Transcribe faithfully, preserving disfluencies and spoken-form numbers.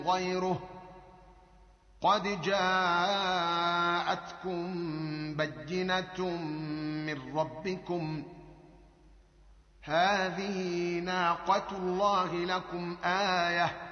غيره قد جاءتكم بينة من ربكم هذه ناقة الله لكم آية